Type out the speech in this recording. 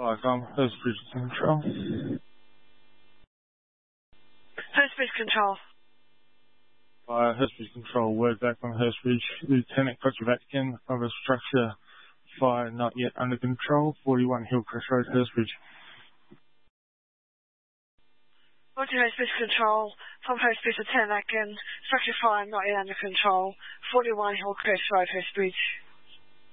Hi, Hurstbridge Control. Hurstbridge Control. Hi, Hurstbridge Control. Word back from Hurstbridge. Lieutenant Kotchevatkin of a structure fire not yet under control. 41 Hillcrest Road, Hurstbridge. Roger, Hurstbridge Control. From Hurstbridge, Lieutenant Atkin. Structure fire not yet under control. 41 Hillcrest Road, Hurstbridge.